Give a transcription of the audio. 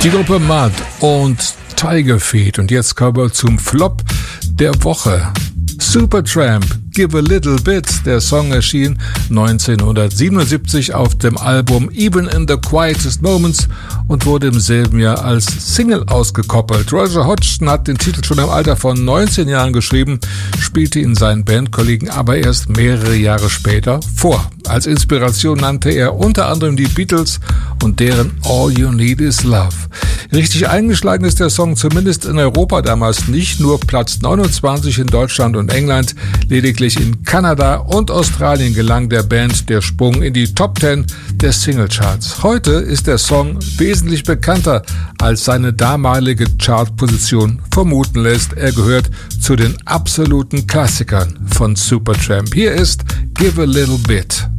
Die Gruppe Mud und Tiger Feet. Und jetzt kommen wir zum Flop der Woche. Supertramp, Give a Little Bit. Der Song erschien 1977 auf dem Album Even in the Quietest Moments und wurde im selben Jahr als Single ausgekoppelt. Roger Hodgson hat den Titel schon im Alter von 19 Jahren geschrieben, spielte ihn seinen Bandkollegen aber erst mehrere Jahre später vor. Als Inspiration nannte er unter anderem die Beatles und deren All You Need Is Love. Richtig eingeschlagen ist der Song zumindest in Europa damals nicht, nur Platz 29 in Deutschland und England. Lediglich in Kanada und Australien gelang der Band der Sprung in die Top 10 der Singlecharts. Heute ist der Song wesentlich bekannter, als seine damalige Chartposition vermuten lässt. Er gehört zu den absoluten Klassikern von Supertramp. Hier ist Give a Little Bit.